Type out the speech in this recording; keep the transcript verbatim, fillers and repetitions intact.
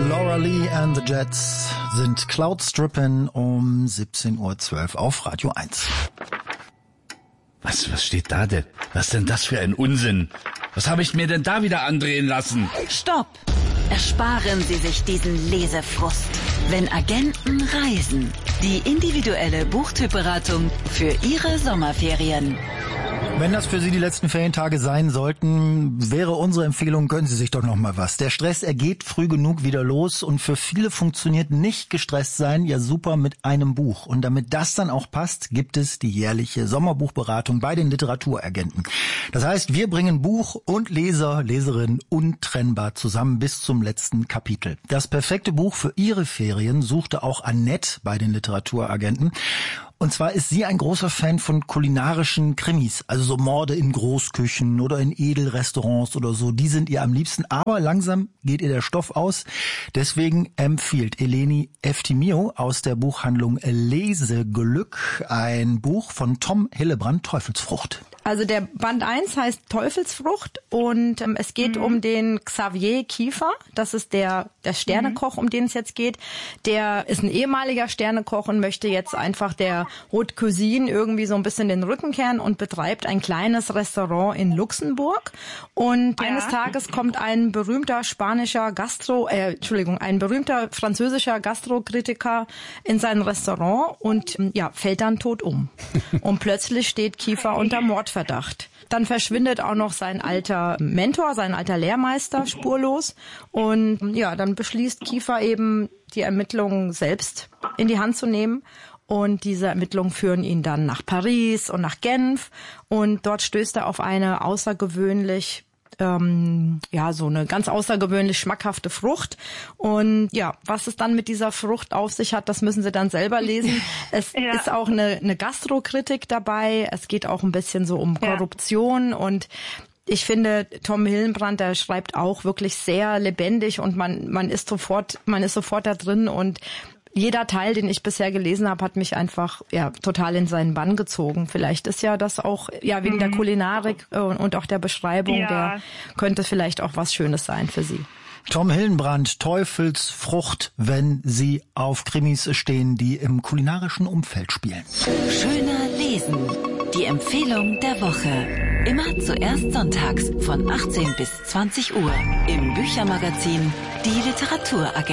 Laura Lee and the Jets sind Cloud Strippin' um siebzehn Uhr zwölf auf Radio eins. Was, was steht da denn? Was ist denn das für ein Unsinn? Was habe ich mir denn da wieder andrehen lassen? Stopp! Ersparen Sie sich diesen Lesefrust. Wenn Agenten reisen. Die individuelle Buchtypberatung für Ihre Sommerferien. Wenn das für Sie die letzten Ferientage sein sollten, wäre unsere Empfehlung, gönnen Sie sich doch noch mal was. Der Stress, er geht früh genug wieder los und für viele funktioniert nicht gestresst sein ja super mit einem Buch. Und damit das dann auch passt, gibt es die jährliche Sommerbuchberatung bei den Literaturagenten. Das heißt, wir bringen Buch und Leser, Leserin untrennbar zusammen bis zum letzten Kapitel. Das perfekte Buch für Ihre Ferien suchte auch Annette bei den Literaturagenten. Und zwar ist sie ein großer Fan von kulinarischen Krimis, also so Morde in Großküchen oder in Edelrestaurants oder so. Die sind ihr am liebsten, aber langsam geht ihr der Stoff aus. Deswegen empfiehlt Eleni Eftimio aus der Buchhandlung Leseglück ein Buch von Tom Hillebrand, Teufelsfrucht. Also der Band eins heißt Teufelsfrucht und ähm, es geht mhm. um den Xavier Kiefer. Das ist der der Sternekoch, mhm. um den es jetzt geht. Der ist ein ehemaliger Sternekoch und möchte jetzt einfach der Haute Cuisine irgendwie so ein bisschen den Rücken kehren und betreibt ein kleines Restaurant in Luxemburg. Und ja. eines Tages kommt ein berühmter spanischer Gastro, äh, Entschuldigung, ein berühmter französischer Gastrokritiker in sein Restaurant und ja fällt dann tot um. Und plötzlich steht Kiefer unter Mordverdacht. Dann verschwindet auch noch sein alter Mentor, sein alter Lehrmeister spurlos. Und ja, dann beschließt Kiefer eben, die Ermittlungen selbst in die Hand zu nehmen. Und diese Ermittlungen führen ihn dann nach Paris und nach Genf. Und dort stößt er auf eine außergewöhnlich Ähm, ja, so eine ganz außergewöhnlich schmackhafte Frucht. Und ja, was es dann mit dieser Frucht auf sich hat, das müssen Sie dann selber lesen. Es ja. ist auch eine, eine Gastrokritik dabei. Es geht auch ein bisschen so um Korruption ja. und ich finde, Tom Hillebrand, der schreibt auch wirklich sehr lebendig und man, man ist sofort, man ist sofort da drin und jeder Teil, den ich bisher gelesen habe, hat mich einfach ja total in seinen Bann gezogen. Vielleicht ist ja das auch ja wegen mhm. der Kulinarik und auch der Beschreibung, ja. der könnte vielleicht auch was Schönes sein für Sie. Tom Hillebrand, Teufelsfrucht, wenn Sie auf Krimis stehen, die im kulinarischen Umfeld spielen. Schöner Lesen. Die Empfehlung der Woche. Immer zuerst sonntags von achtzehn bis zwanzig Uhr im Büchermagazin Die Literaturagenten.